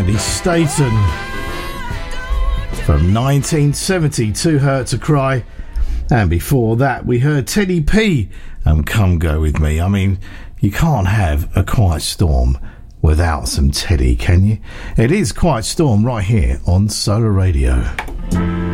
Andy Staton from 1970, Too Hurt to Cry. And before that we heard Teddy P and Come Go With Me. I mean, you can't have a Quiet Storm without some Teddy, can you? It is Quiet Storm right here on Solar Radio.